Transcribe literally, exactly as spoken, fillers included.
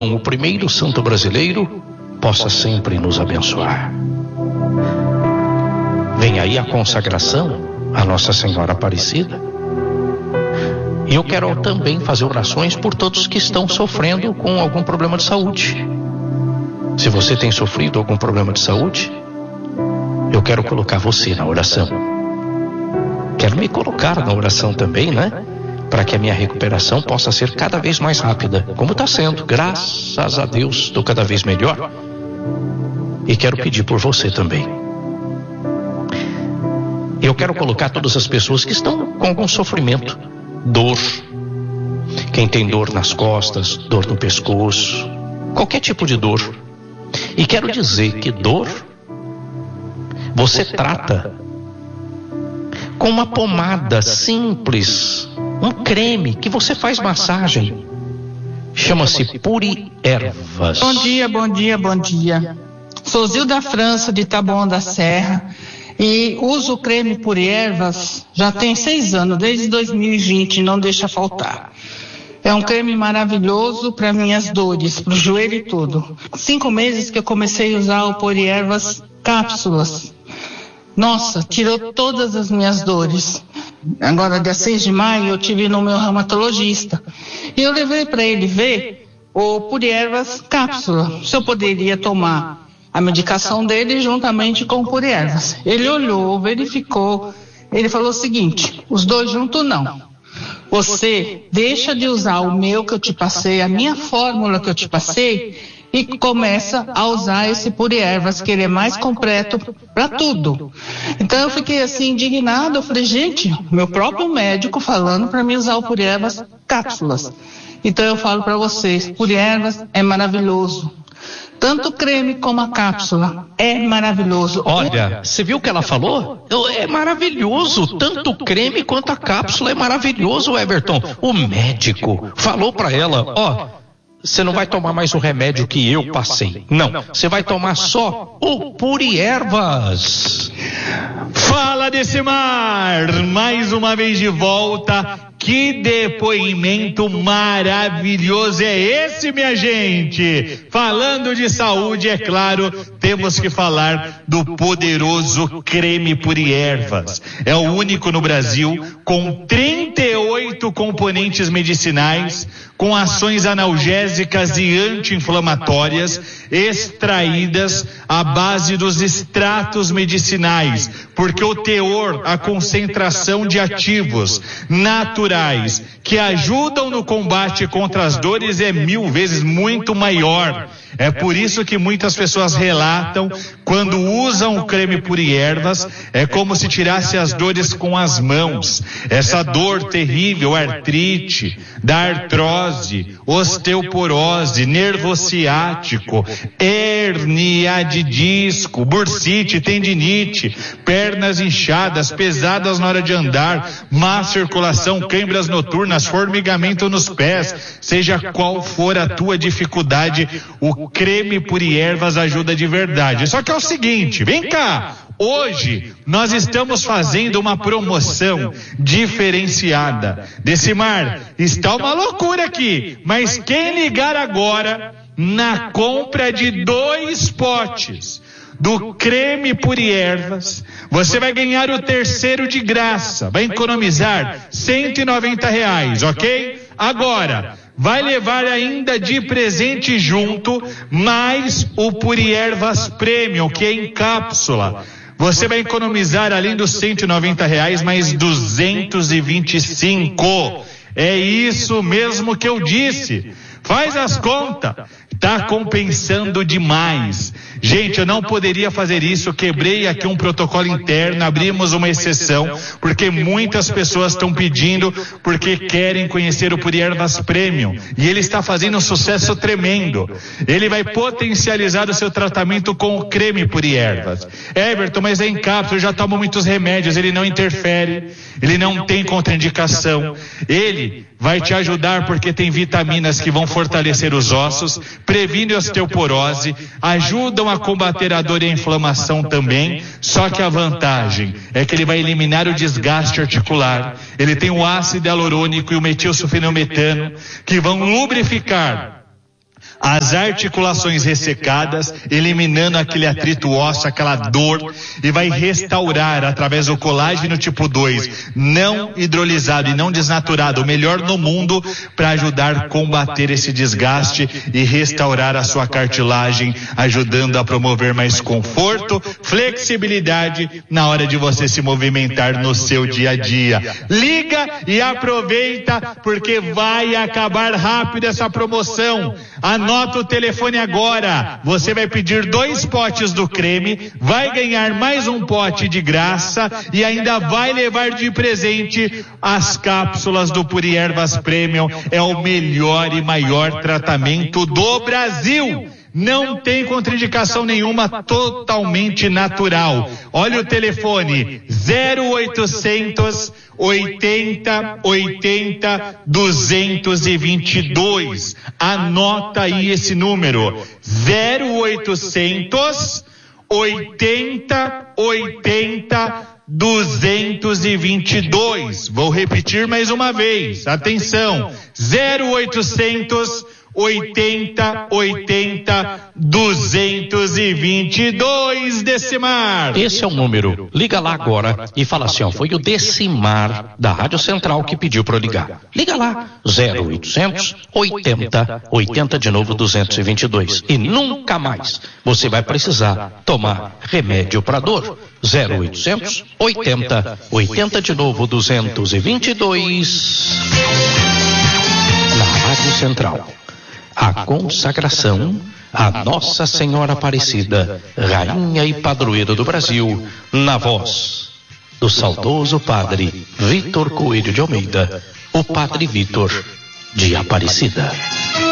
o primeiro santo brasileiro, possa sempre nos abençoar. Vem aí a consagração a Nossa Senhora Aparecida. E eu quero também fazer orações por todos que estão sofrendo com algum problema de saúde. Se você tem sofrido algum problema de saúde, eu quero colocar você na oração. Quero me colocar na oração também, né? Para que a minha recuperação possa ser cada vez mais rápida, como está sendo. Graças a Deus, estou cada vez melhor. E quero pedir por você também. Eu quero colocar todas as pessoas que estão com algum sofrimento, dor. Quem tem dor nas costas, dor no pescoço, qualquer tipo de dor. E quero dizer que dor você trata com uma pomada simples, um creme que você faz massagem. Chama-se Puri Ervas. Bom dia, bom dia, bom dia. Sou Zilda França, de Taboão da Serra, e uso o creme Puri Ervas já tem seis anos, desde dois mil e vinte, não deixa faltar. É um creme maravilhoso para minhas dores, para o joelho e tudo. Cinco meses que eu comecei a usar o Puri Ervas cápsulas. Nossa, tirou todas as minhas dores. Agora, dia seis de maio, eu tive no meu reumatologista. E eu levei para ele ver o Puri Ervas cápsula. Se eu poderia tomar a medicação dele juntamente com o Puri Ervas. Ele olhou, verificou. Ele falou o seguinte: os dois juntos não. Você deixa de usar o meu que eu te passei, a minha fórmula que eu te passei, e começa a usar esse Puri Ervas, que ele é mais completo para tudo. Então eu fiquei assim indignada, eu falei, gente, meu próprio médico falando para mim usar o Puri Ervas cápsulas. Então eu falo para vocês, Puri Ervas é maravilhoso. Tanto o creme como a cápsula é maravilhoso. Olha, você viu o que ela falou? É maravilhoso, tanto o creme quanto a cápsula é maravilhoso, Everton. O médico falou para ela, ó, você não vai tomar mais o remédio que eu passei. Não, você vai tomar só o Puri Ervas. Fala, Decimar, mais uma vez de volta. Que depoimento maravilhoso é esse, minha gente? Falando de saúde, é claro, temos que falar do poderoso creme Puri Ervas. É o único no Brasil com trinta e oito componentes medicinais, com ações analgésicas e anti-inflamatórias, extraídas à base dos extratos medicinais, porque o teor, a concentração de ativos naturais que ajudam no combate contra as dores é mil vezes muito maior. É por isso que muitas pessoas relatam, quando usam o creme Puri Ervas, é como se tirasse as dores com as mãos. Essa dor terrível, artrite, da artrose, osteoporose, nervo ciático, hérnia de disco, bursite, tendinite, pernas inchadas, pesadas na hora de andar, má circulação, câimbras noturnas, formigamento nos pés, seja qual for a tua dificuldade, o creme Puri Ervas ajuda de verdade. Só que é o seguinte, vem cá, hoje nós estamos fazendo uma promoção diferenciada. Decimar, está uma loucura aqui, mas quem ligar agora na compra de dois potes do creme Puri Ervas, você vai ganhar o terceiro de graça, vai economizar cento e noventa reais, ok? Agora, vai levar ainda de presente junto mais o Puri Ervas Premium, que é em cápsula. Você vai economizar, além dos cento e noventa reais, mais duzentos e vinte e cinco. É isso mesmo que eu disse. Faz as contas. Tá compensando demais. Gente, eu não poderia fazer isso, quebrei aqui um protocolo interno, abrimos uma exceção, porque muitas pessoas estão pedindo, porque querem conhecer o Puri Ervas Premium, e ele está fazendo um sucesso tremendo. Ele vai potencializar o seu tratamento com o creme Puri Ervas. Everton, mas é em cápsula, eu já tomo muitos remédios, ele não interfere, ele não tem contraindicação, ele vai te ajudar porque tem vitaminas que vão fortalecer os ossos, previne osteoporose, ajudam a combater a dor e a inflamação também, só que a vantagem é que ele vai eliminar o desgaste articular, ele tem o ácido hialurônico e o metilsulfenometano, que vão lubrificar as articulações ressecadas, eliminando aquele atrito ósseo, aquela dor, e vai restaurar através do colágeno tipo dois, não hidrolisado e não desnaturado, o melhor no mundo para ajudar a combater esse desgaste e restaurar a sua cartilagem, ajudando a promover mais conforto, flexibilidade na hora de você se movimentar no seu dia a dia. Liga e aproveita, porque vai acabar rápido essa promoção. Anota o telefone agora. Você vai pedir dois potes do creme, vai ganhar mais um pote de graça e ainda vai levar de presente as cápsulas do Puri Ervas Premium. É o melhor e maior tratamento do Brasil. Não tem contraindicação nenhuma, totalmente natural. Olha o telefone, zero oitocentos, oitenta, oitenta, duzentos e vinte e dois. Anota aí esse número, zero oitocentos, oitenta, oitenta, duzentos e vinte e dois. Vou repetir mais uma vez, atenção, zero oitocentos, oitenta, oitenta, duzentos e vinte e dois, Decimar. Esse é o número. Liga lá agora e fala assim, ó, foi o Decimar da Rádio Central que pediu para eu ligar. Liga lá, zero oitocentos, oitenta, oitenta de novo, duzentos e vinte e dois. E nunca mais você vai precisar tomar remédio para dor. zero oitocentos, oitenta, oitenta de novo, duzentos e vinte e dois. Na Rádio Central. A consagração a Nossa Senhora Aparecida, Rainha e Padroeira do Brasil, na voz do saudoso Padre Vitor Coelho de Almeida, o Padre Vitor de Aparecida.